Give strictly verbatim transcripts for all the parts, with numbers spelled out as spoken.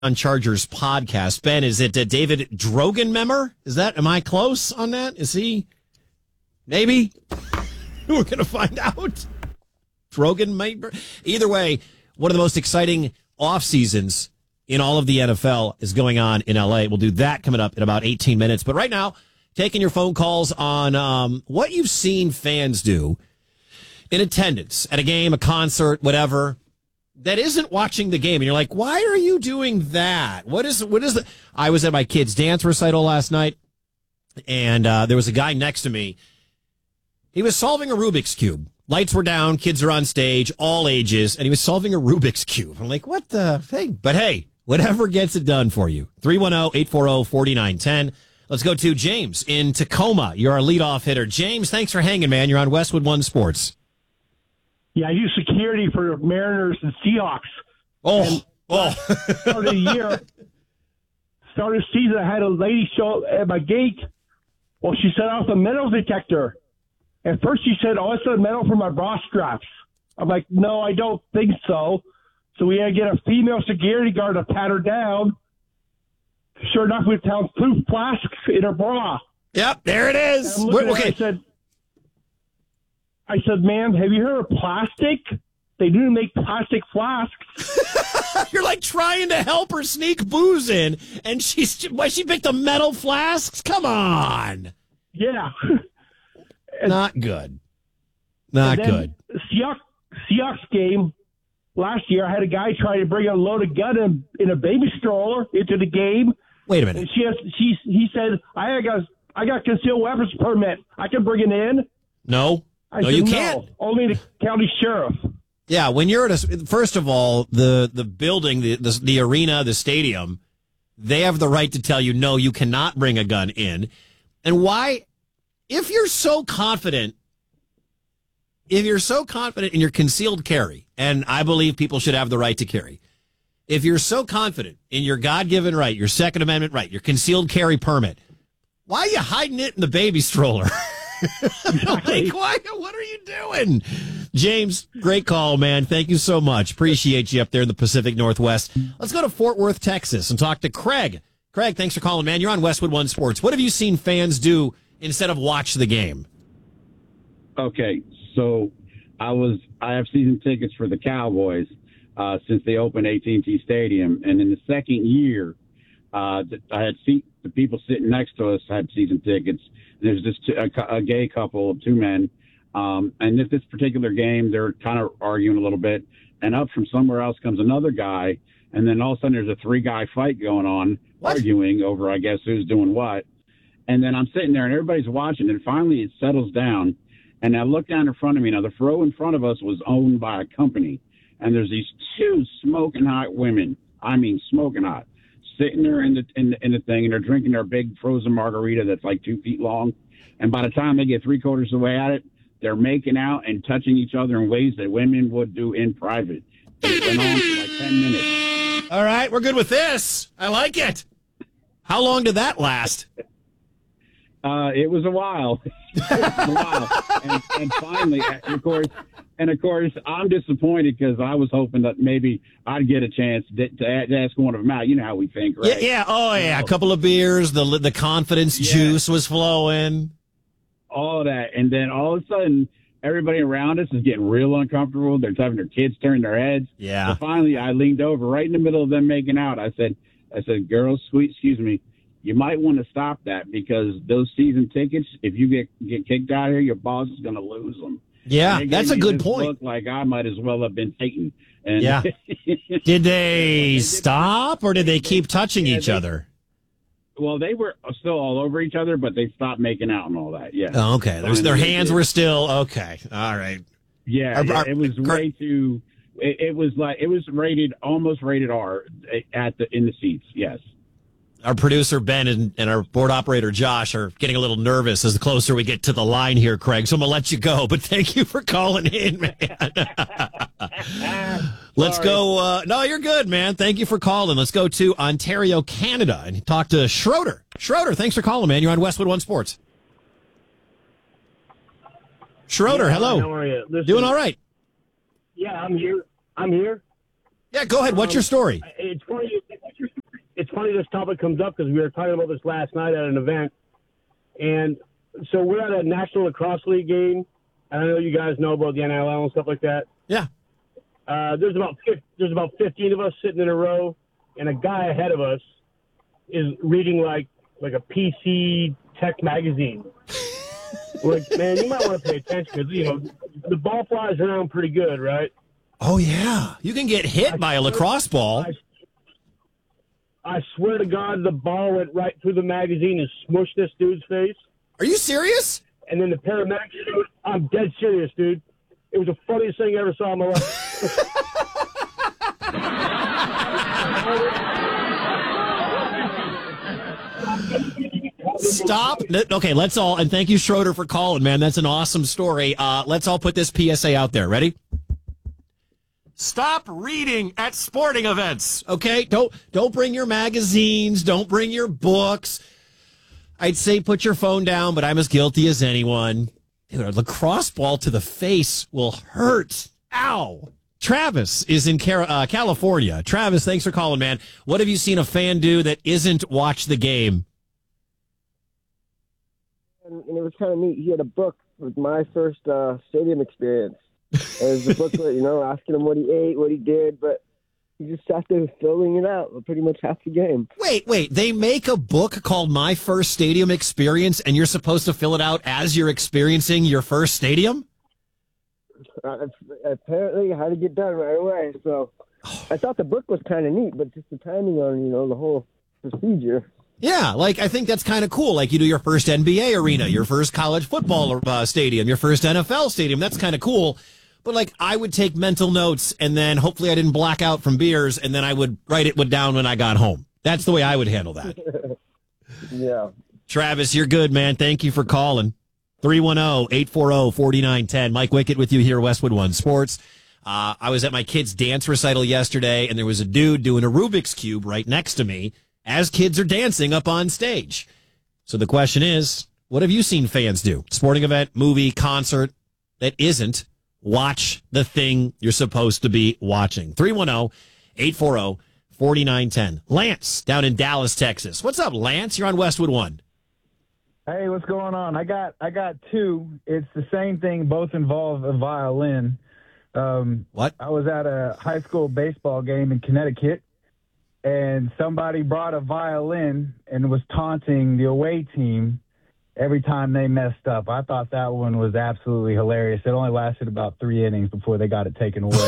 on Chargers podcast. Ben, is it uh, David Drogenmemmer? Is that, am I close on that? Is he? Maybe? We're going to find out. Drogenmemmer? Either way, one of the most exciting off seasons in all of the N F L is going on in L A. We'll do that coming up in about eighteen minutes. But right now, taking your phone calls on um, what you've seen fans do in attendance at a game, a concert, whatever, that isn't watching the game. And you're like, why are you doing that? What is, what is the, I was at my kid's dance recital last night, and uh, there was a guy next to me. He was solving a Rubik's Cube. Lights were down, kids are on stage, all ages, and he was solving a Rubik's Cube. I'm like, what the thing? But hey, whatever gets it done for you. three one zero, eight four zero, four nine one zero. Let's go to James in Tacoma. You're our leadoff hitter. James, thanks for hanging, man. You're on Westwood One Sports. Yeah, I do security for Mariners and Seahawks. Oh, and oh. Start of the year, start of the season, I had a lady show up at my gate. Well, she set off a metal detector. At first, she said, oh, it's a metal for my bra straps. I'm like, no, I don't think so. So we had to get a female security guard to pat her down. Sure enough, we found two flasks in her bra. Yep, there it is. Wait, okay. I said, I said, ma'am, have you heard of plastic? They do make plastic flasks. You're like trying to help her sneak booze in, and she's why she picked the metal flasks? Come on. Yeah. Not good. Not good. Seahawks, Seahawks game last year, I had a guy try to bring a loaded gun in, in a baby stroller into the game. Wait a minute. And she has, she, he said, I got I got concealed weapons permit. I can bring it in. No. I no, said, you no, can't. Only the county sheriff. Yeah, when you're at a, first of all, the, the building, the, the the arena, the stadium, they have the right to tell you, no, you cannot bring a gun in. And why, if you're so confident, if you're so confident in your concealed carry, and I believe people should have the right to carry, if you're so confident in your God-given right, your Second Amendment right, your concealed carry permit, why are you hiding it in the baby stroller? Like, why, what are you doing? James, great call, man. Thank you so much. Appreciate you up there in the Pacific Northwest. Let's go to Fort Worth, Texas, and talk to Craig. Craig, thanks for calling, man. You're on Westwood One Sports. What have you seen fans do instead of watch the game? Okay, so I was I have season tickets for the Cowboys uh, since they opened A T and T Stadium, and in the second year, uh, I had seen the people sitting next to us had season tickets. There's this t- a, a gay couple, two men, um, and at this particular game, they're kind of arguing a little bit, and up from somewhere else comes another guy, and then all of a sudden there's a three-guy fight going on, what? arguing over, I guess, who's doing what. And then I'm sitting there, and everybody's watching, and finally it settles down, and I look down in front of me. Now, the row in front of us was owned by a company, and there's these two smoking hot women, I mean smoking hot, sitting there in the, in the in the thing, and they're drinking their big frozen margarita that's like two feet long. And by the time they get three quarters of the way at it, they're making out and touching each other in ways that women would do in private. It's been on for like ten minutes. All right, we're good with this. I like it. How long did that last? Uh, it was a while. It was a while. And, and finally, of course, and of course, I'm disappointed because I was hoping that maybe I'd get a chance to, to ask one of them out. You know how we think, right? Yeah, yeah. Oh, yeah. A couple of beers, the the confidence yeah. juice was flowing. All of that. And then all of a sudden, everybody around us is getting real uncomfortable. They're having their kids turn their heads. Yeah. So finally, I leaned over right in the middle of them making out. I said, I said, girls, sweet, excuse me. You might want to stop that because those season tickets, if you get, get kicked out of here, your boss is going to lose them. Yeah, that's a good point. Look like I might as well have been taken. And yeah. Did they stop or did they keep touching yeah, each they, other? Well, they were still all over each other, but they stopped making out and all that. Yeah. Oh, okay. There's, their hands did. were still okay. All right. Yeah, our, our, it was our, way too. It, it was like it was rated almost rated R at the in the seats. Yes. Our producer, Ben, and, and our board operator, Josh, are getting a little nervous as the closer we get to the line here, Craig. So I'm going to let you go. But thank you for calling in, man. Let's go. Uh, no, you're good, man. Thank you for calling. Let's go to Ontario, Canada, and talk to Schroeder. Schroeder, thanks for calling, man. You're on Westwood One Sports. Schroeder, yeah, hello. How are you? Listen, Doing all right. Yeah, I'm here. I'm here. Yeah, go ahead. What's um, your story? It's funny. What's your story? funny this topic comes up because we were talking about this last night at an event. And so we're at a National Lacrosse League game. And I know you guys know about the N L L and stuff like that. Yeah. Uh, there's about there's about fifteen of us sitting in a row, and a guy ahead of us is reading like like a P C tech magazine. Like, man, you might want to pay attention because, you know, the ball flies around pretty good, right? Oh, yeah. You can get hit I by a swear- lacrosse ball. I, I swear to God, the ball went right through the magazine and smushed this dude's face. Are you serious? And then the paramedics, I'm dead serious, dude. It was the funniest thing I ever saw in my life. Stop. Okay, let's all, and thank you, Schroeder, for calling, man. That's an awesome story. Uh, let's all put this P S A out there. Ready? Stop reading at sporting events. Okay? Don't don't bring your magazines. Don't bring your books. I'd say put your phone down, but I'm as guilty as anyone. Dude, a lacrosse ball to the face will hurt. Ow. Travis is in Car- uh, California. Travis, thanks for calling, man. What have you seen a fan do that isn't watch the game? And, and it was kind of neat. He had a book with my first uh, stadium experience. It was a booklet, you know, asking him what he ate, what he did, but he just sat there filling it out for pretty much half the game. Wait, wait. They make a book called My First Stadium Experience, and you're supposed to fill it out as you're experiencing your first stadium? Uh, apparently, it had to get done right away. So I thought the book was kind of neat, but just the timing on, you know, the whole procedure. Yeah, like, I think that's kind of cool. Like, you do your first N B A arena, your first college football uh, stadium, your first N F L stadium. That's kind of cool. But, like, I would take mental notes, and then hopefully I didn't black out from beers, and then I would write it down when I got home. That's the way I would handle that. Yeah. Travis, you're good, man. Thank you for calling. three one zero, eight four zero, four nine one zero. Mike Wickett with you here, Westwood One Sports. Uh, I was at my kid's dance recital yesterday, and there was a dude doing a Rubik's Cube right next to me as kids are dancing up on stage. So the question is, what have you seen fans do? Sporting event, movie, concert that isn't watch the thing you're supposed to be watching. three one zero, eight four zero, four nine one zero. Lance down in Dallas, Texas. What's up, Lance? You're on Westwood One. Hey, what's going on? I got I got two. It's the same thing. Both involve a violin. Um, What? I was at a high school baseball game in Connecticut, and somebody brought a violin and was taunting the away team every time they messed up. I thought that one was absolutely hilarious. It only lasted about three innings before they got it taken away.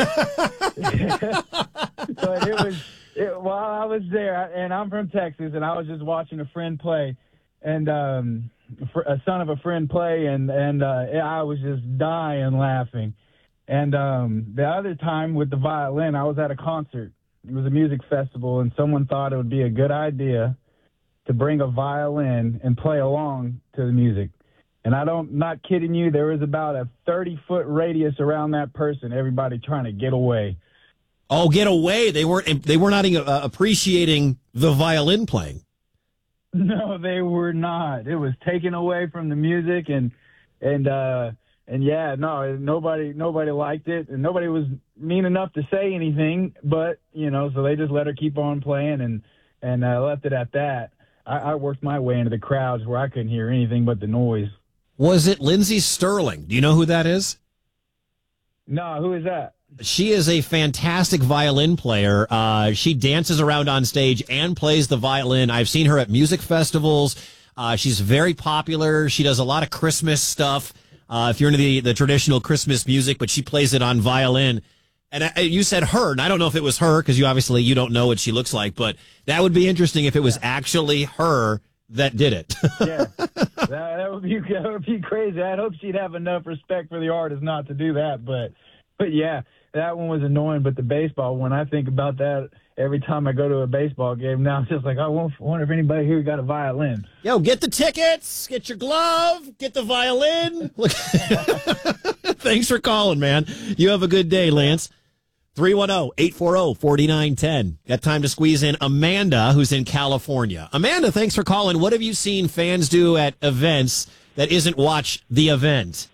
But it was it, while I was there, and I'm from Texas, and I was just watching a friend play. And um, a son of a friend play, and and uh, I was just dying laughing. And um, the other time with the violin, I was at a concert. It was a music festival, and someone thought it would be a good idea to bring a violin and play along to the music. And I don't, not kidding you, there was about a thirty-foot radius around that person, everybody trying to get away. Oh, get away. They weren't, they were not uh, appreciating the violin playing. No, they were not. It was taken away from the music, and and uh, and yeah, no, nobody nobody liked it, and nobody was mean enough to say anything. But you know, so they just let her keep on playing, and and uh, left it at that. I, I worked my way into the crowds where I couldn't hear anything but the noise. Was it Lindsey Sterling? Do you know who that is? No, who is that? She is a fantastic violin player. Uh, she dances around on stage and plays the violin. I've seen her at music festivals. Uh, she's very popular. She does a lot of Christmas stuff. Uh, if you're into the, the traditional Christmas music, but she plays it on violin. And I, you said her, and I don't know if it was her because you obviously you don't know what she looks like, but that would be interesting if it was actually her that did it. Yeah, that, that would be that would be crazy. I hope she'd have enough respect for the artist not to do that, but but yeah. That one was annoying, but the baseball one, I think about that every time I go to a baseball game now. It's just like, I wonder if anybody here got a violin. Yo, get the tickets, get your glove, get the violin. Look. Thanks for calling, man. You have a good day, Lance. three one zero, eight four zero, four nine one zero. Got time to squeeze in Amanda, who's in California. Amanda, thanks for calling. What have you seen fans do at events that isn't watch the event?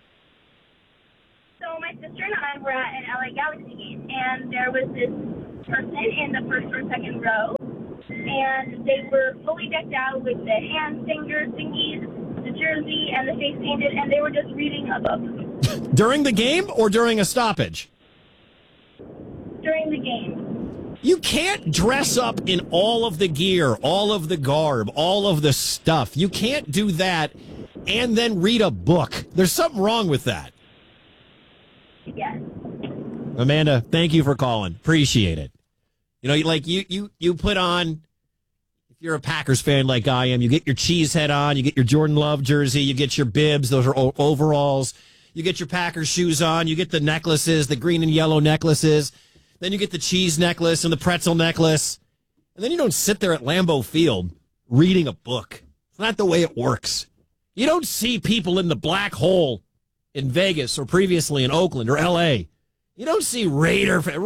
My sister and I were at an L A Galaxy game, and there was this person in the first or second row and they were fully decked out with the hand singer thingies, the jersey, and the face painted, and they were just reading a book. During the game or during a stoppage? During the game. You can't dress up in all of the gear, all of the garb, all of the stuff. You can't do that and then read a book. There's something wrong with that. Yes. Amanda, thank you for calling. Appreciate it. You know, like you, you, you put on, if you're a Packers fan like I am, you get your cheese head on, you get your Jordan Love jersey, you get your bibs, those are o- overalls, you get your Packers shoes on, you get the necklaces, the green and yellow necklaces, then you get the cheese necklace and the pretzel necklace, and then you don't sit there at Lambeau Field reading a book. It's not the way it works. You don't see people in the black hole in Vegas or previously in Oakland or L A. You don't see Raider fan,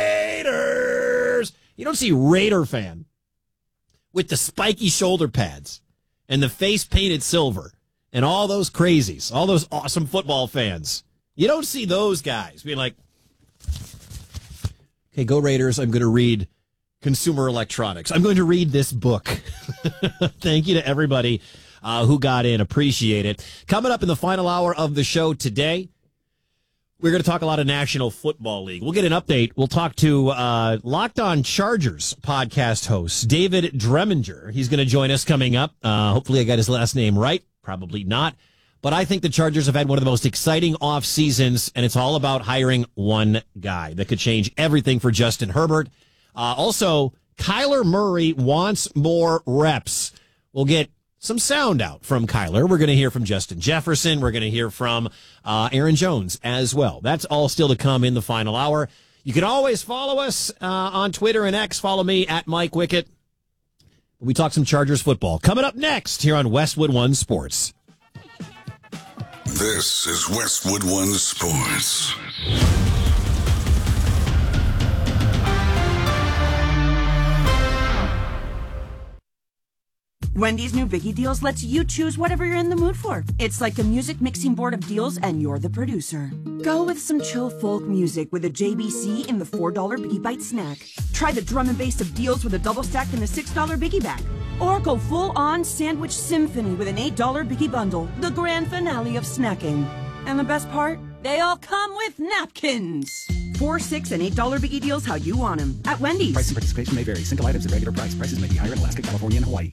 Raiders. You don't see Raider fan with the spiky shoulder pads and the face painted silver and all those crazies, all those awesome football fans. You don't see those guys being like, okay, go Raiders. I'm going to read Consumer Electronics. I'm going to read this book. Thank you to everybody uh, who got in. Appreciate it. Coming up in the final hour of the show today, we're going to talk a lot of National Football League. We'll get an update. We'll talk to uh, Locked On Chargers podcast host, David Dreminger. He's going to join us coming up. Uh, hopefully I got his last name right. Probably not. But I think the Chargers have had one of the most exciting off seasons, and it's all about hiring one guy that could change everything for Justin Herbert. Uh, also, Kyler Murray wants more reps. We'll get some sound out from Kyler. We're going to hear from Justin Jefferson. We're going to hear from uh, Aaron Jones as well. That's all still to come in the final hour. You can always follow us uh, on Twitter and X. Follow me at Mike Wickett. We talk some Chargers football. Coming up next here on Westwood One Sports. This is Westwood One Sports. Wendy's new Biggie Deals lets you choose whatever you're in the mood for. It's like a music mixing board of deals, and you're the producer. Go with some chill folk music with a J B C in the four dollar Biggie Bite snack. Try the drum and bass of deals with a double stack in the six dollar Biggie Bag. Or go full-on sandwich symphony with an eight dollar Biggie Bundle, the grand finale of snacking. And the best part? They all come with napkins. Four, six, and eight dollar Biggie Deals how you want them at Wendy's. Price and participation may vary. Single items at regular price. Prices may be higher in Alaska, California, and Hawaii.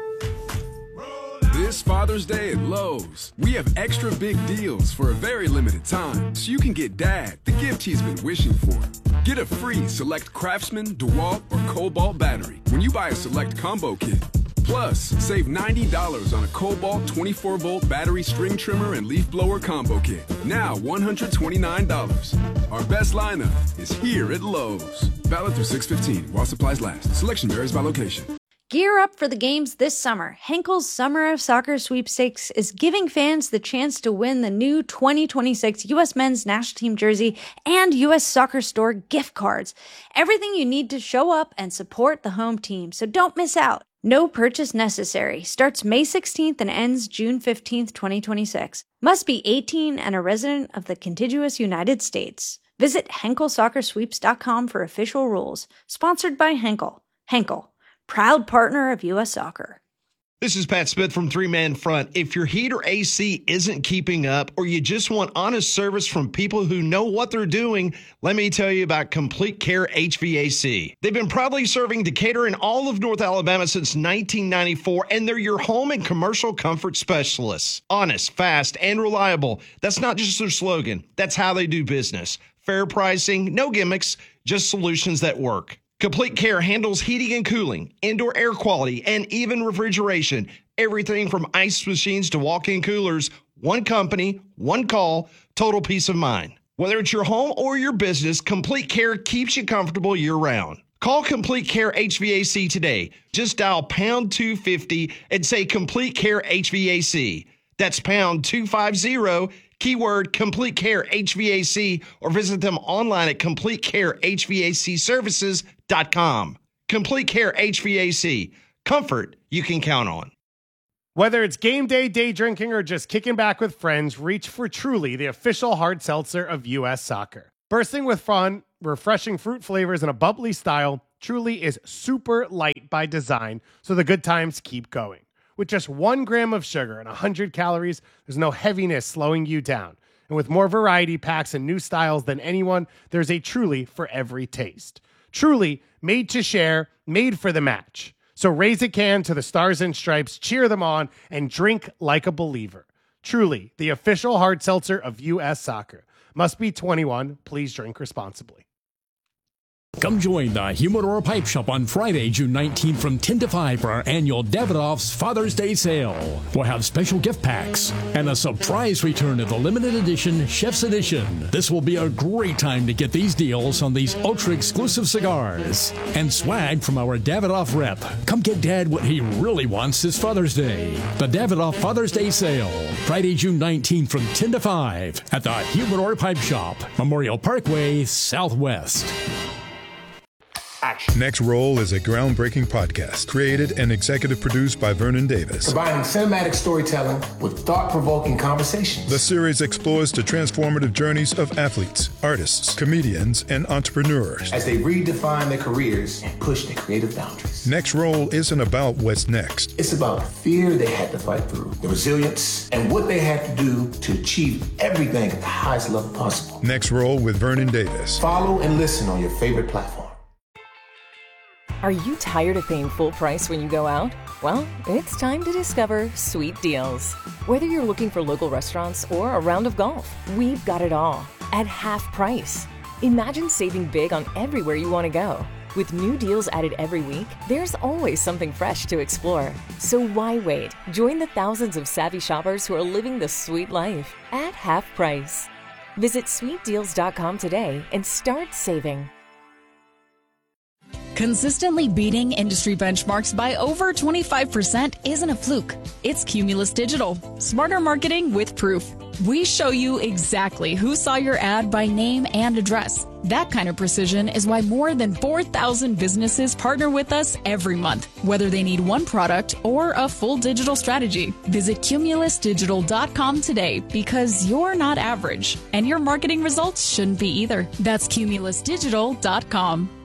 This Father's Day at Lowe's, we have extra big deals for a very limited time, so you can get Dad the gift he's been wishing for. Get a free select Craftsman, DeWalt, or Cobalt battery when you buy a select combo kit. Plus, save ninety dollars on a Cobalt twenty-four volt battery string trimmer and leaf blower combo kit. Now one hundred twenty-nine dollars. Our best lineup is here at Lowe's. Valid through six fifteen while supplies last. Selection varies by location. Gear up for the games this summer. Henkel's Summer of Soccer Sweepstakes is giving fans the chance to win the new twenty twenty-six U S Men's National Team jersey and U S Soccer Store gift cards. Everything you need to show up and support the home team, so don't miss out. No purchase necessary. Starts May sixteenth and ends June fifteenth, twenty twenty-six. Must be eighteen and a resident of the contiguous United States. Visit Henkel Soccer Sweeps dot com for official rules. Sponsored by Henkel. Henkel, proud partner of U S Soccer. This is Pat Smith from Three Man Front. If your heat or A C isn't keeping up, or you just want honest service from people who know what they're doing, let me tell you about Complete Care H V A C. They've been proudly serving Decatur and all of North Alabama since nineteen ninety-four, and they're your home and commercial comfort specialists. Honest, fast, and reliable. That's not just their slogan. That's how they do business. Fair pricing, no gimmicks, just solutions that work. Complete Care handles heating and cooling, indoor air quality, and even refrigeration. Everything from ice machines to walk-in coolers. One company, one call, total peace of mind. Whether it's your home or your business, Complete Care keeps you comfortable year-round. Call Complete Care H V A C today. Just dial pound two fifty and say Complete Care H V A C. That's pound two fifty, keyword Complete Care H V A C, or visit them online at complete care h v a c services dot com. Complete Care H V A C. Comfort you can count on. Whether it's game day, day drinking, or just kicking back with friends, reach for Truly, the official hard seltzer of U S Soccer. Bursting with fun, refreshing fruit flavors, and a bubbly style, Truly is super light by design, so the good times keep going. With just one gram of sugar and one hundred calories, there's no heaviness slowing you down. And with more variety packs and new styles than anyone, there's a Truly for every taste. Truly, made to share, made for the match. So raise a can to the Stars and Stripes, cheer them on, and drink like a believer. Truly, the official hard seltzer of U S Soccer. Must be twenty-one. Please drink responsibly. Come join the Humidor Pipe Shop on Friday, June nineteenth from ten to five for our annual Davidoff's Father's Day sale. We'll have special gift packs and a surprise return of the limited edition Chef's Edition. This will be a great time to get these deals on these ultra-exclusive cigars and swag from our Davidoff rep. Come get Dad what he really wants this Father's Day. The Davidoff Father's Day sale, Friday, June nineteenth from ten to five at the Humidor Pipe Shop, Memorial Parkway, Southwest. Action. Next Roll is a groundbreaking podcast created and executive produced by Vernon Davis. Combining cinematic storytelling with thought-provoking conversations. The series explores the transformative journeys of athletes, artists, comedians, and entrepreneurs as they redefine their careers and push their creative boundaries. Next Roll isn't about what's next. It's about the fear they had to fight through, the resilience, and what they had to do to achieve everything at the highest level possible. Next Roll with Vernon Davis. Follow and listen on your favorite platform. Are you tired of paying full price when you go out? Well, it's time to discover Sweet Deals. Whether you're looking for local restaurants or a round of golf, we've got it all at half price. Imagine saving big on everywhere you want to go. With new deals added every week, there's always something fresh to explore. So why wait? Join the thousands of savvy shoppers who are living the sweet life at half price. Visit sweet deals dot com today and start saving. Consistently beating industry benchmarks by over twenty-five percent isn't a fluke. It's Cumulus Digital. Smarter marketing with proof. We show you exactly who saw your ad by name and address. That kind of precision is why more than four thousand businesses partner with us every month, whether they need one product or a full digital strategy. Visit cumulus digital dot com today because you're not average, and your marketing results shouldn't be either. That's cumulus digital dot com.